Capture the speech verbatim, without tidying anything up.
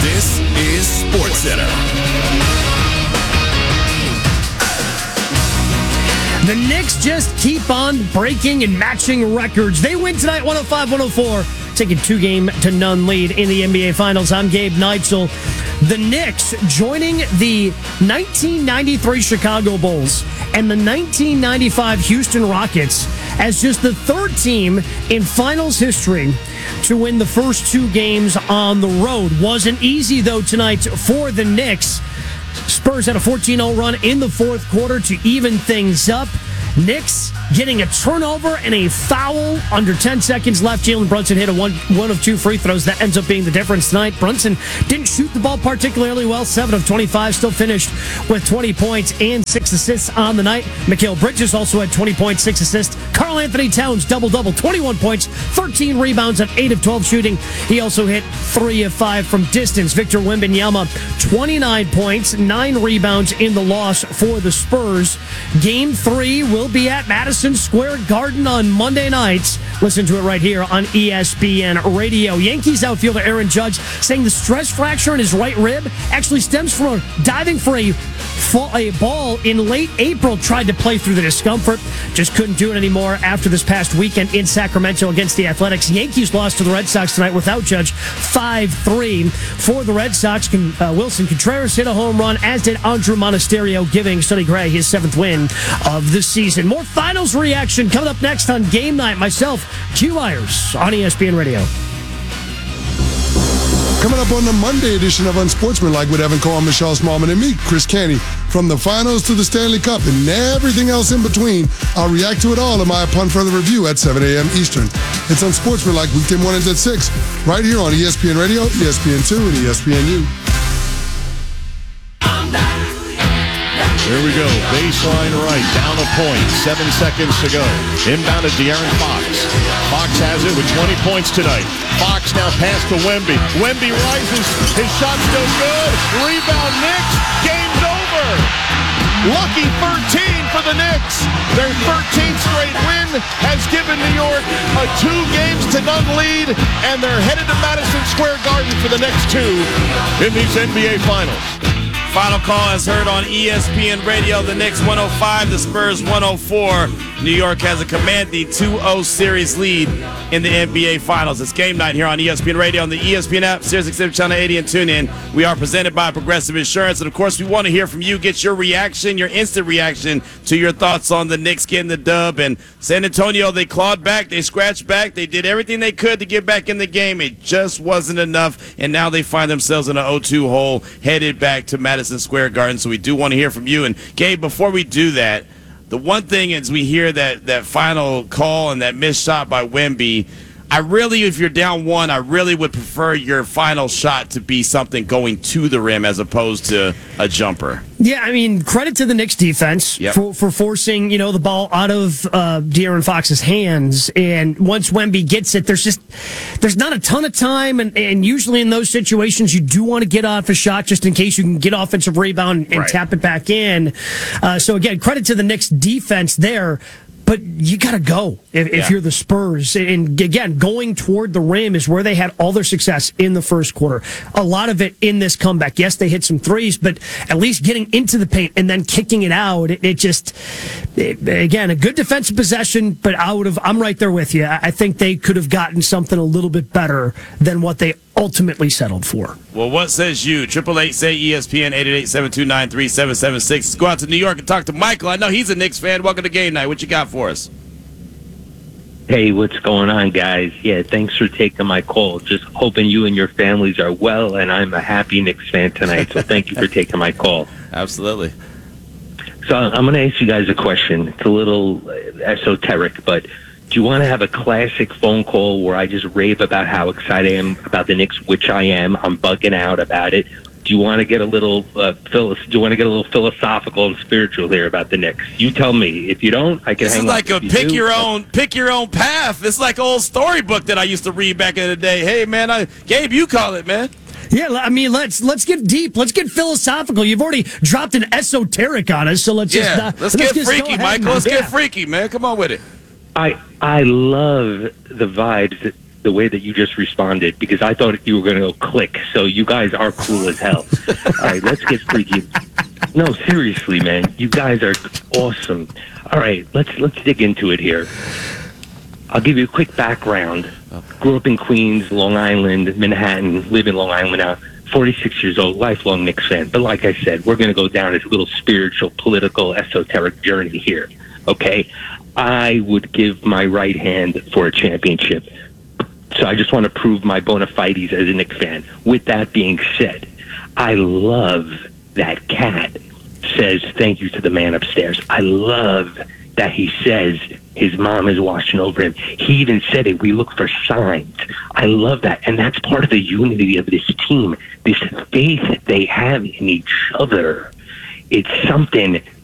This is SportsCenter. The Knicks just keep on breaking and matching records. They win tonight, one oh five one oh four, taking two-game to none lead in the N B A Finals. I'm Gabe Neitzel. The Knicks joining the nineteen ninety-three Chicago Bulls and the nineteen ninety-five Houston Rockets as just the third team in Finals history to win the first two games on the road. Wasn't easy, though, tonight for the Knicks. Spurs had a fourteen oh run in the fourth quarter to even things up. Knicks getting a turnover and a foul under ten seconds left. Jalen Brunson hit a one, one of two free throws. That ends up being the difference tonight. Brunson didn't shoot the ball particularly well. seven of twenty-five, still finished with twenty points and six assists on the night. Mikal Bridges also had twenty points, six assists. Karl Anthony Towns, double-double, twenty-one points, thirteen rebounds on eight of twelve shooting. He also hit three of five from distance. Victor Wembanyama, twenty-nine points, nine rebounds in the loss for the Spurs. Game three will be at Madison Square Garden on Monday nights. Listen to it right here on E S P N Radio. Yankees outfielder Aaron Judge saying the stress fracture in his right rib actually stems from diving for a, a ball in late April. Tried to play through the discomfort, just couldn't do it anymore after this past weekend in Sacramento against the Athletics. Yankees lost to the Red Sox tonight without Judge, five three. For the Red Sox, uh, Wilson Contreras hit a home run, as did Andrew Monasterio, giving Sonny Gray his seventh win of the season. More finals reaction coming up next on Game Night. Myself, Q Myers on E S P N Radio. Coming up on the Monday edition of Unsportsmanlike with Evan Cohen, Michelle Smallman, and me, Chris Canty. From the finals to the Stanley Cup and everything else in between, I'll react to it all in my Upon Further Review at seven a.m. Eastern. It's Unsportsmanlike weekday mornings at six, right here on E S P N Radio, E S P N two, and E S P N U. Here we go. Baseline right. Down a point. Seven seconds to go. Inbound to De'Aaron Fox. Fox has it with twenty points tonight. Fox now pass to Wemby. Wemby rises. His shot's still good. Rebound Knicks. Game's over. Lucky thirteen for the Knicks. Their thirteenth straight win has given New York a two games to none lead, and they're headed to Madison Square Garden for the next two in these N B A Finals. Final call is heard on E S P N Radio. The Knicks one oh five, the Spurs one oh four. New York has a commanding two oh series lead in the N B A Finals. It's Game Night here on E S P N Radio, on the E S P N app, Sirius X M Channel eighty, and TuneIn. We are presented by Progressive Insurance, and of course, we want to hear from you. Get your reaction, your instant reaction to your thoughts on the Knicks getting the dub. And San Antonio, they clawed back, they scratched back, they did everything they could to get back in the game. It just wasn't enough, and now they find themselves in an oh two hole, headed back to Madison Square Garden. So we do want to hear from you. And Gabe, before we do that, the one thing is we hear that that final call and that missed shot by Wemby. I really, if you're down one, I really would prefer your final shot to be something going to the rim as opposed to a jumper. Yeah, I mean, credit to the Knicks defense yep. for, for forcing, you know, the ball out of uh, De'Aaron Fox's hands. And once Wemby gets it, there's just there's not a ton of time. And, and usually in those situations, you do want to get off a shot just in case you can get offensive rebound and right. tap it back in. Uh, so, again, credit to the Knicks defense there. But you got to go if, yeah. if you're the Spurs. And again, going toward the rim is where they had all their success in the first quarter. A lot of it in this comeback. Yes, they hit some threes, but at least getting into the paint and then kicking it out, it, it just, it, again, a good defensive possession, but I would have, I'm right there with you. I think they could have gotten something a little bit better than what they ultimately settled for. Well, what says you? Triple eight say E S P N, eight eight eight, seven two nine, three seven seven six. Let's go out to New York and talk to Michael. I know he's a Knicks fan. Welcome to Game Night. What you got for us? Hey, what's going on, guys? Yeah, thanks for taking my call. Just hoping you and your families are well, and I'm a happy Knicks fan tonight, so thank you for taking my call. Absolutely. So I'm going to ask you guys a question. It's a little esoteric, but do you want to have a classic phone call where I just rave about how excited I am about the Knicks, which I am? I'm bugging out about it. Do you want to get a little uh, phil- do you want to get a little philosophical and spiritual here about the Knicks? You tell me. If you don't, I can this hang is like up. a If pick you your do, own pick your own path. It's like an old storybook that I used to read back in the day. Hey man, I Gabe, you call it, man. Yeah, I mean, let's let's get deep. Let's get philosophical. You've already dropped an esoteric on us, so let's just yeah. uh, let's, let's get just freaky, Michael. Let's yeah. get freaky, man. Come on with it. I I love the vibes that the way that you just responded because I thought you were going to go click. So you guys are cool as hell. All right, let's get freaky. No, seriously, man. You guys are awesome. All right, let's let's dig into it here. I'll give you a quick background. Grew up in Queens, Long Island, Manhattan, live in Long Island now. forty-six years old, lifelong Knicks fan. But like I said, we're going to go down this little spiritual, political, esoteric journey here. Okay? I would give my right hand for a championship. So I just want to prove my bona fides as a Knicks fan. With that being said, I love that Cat says thank you to the man upstairs. I love that he says his mom is watching over him. He even said it. We look for signs. I love that. And that's part of the unity of this team, this faith they have in each other. It's something